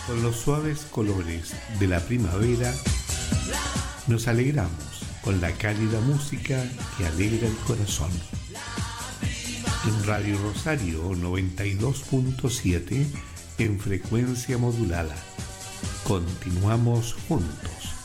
Con los suaves colores de la primavera, nos alegramos con la cálida música que alegra el corazón. En Radio Rosario 92.7 en frecuencia modulada. Continuamos juntos.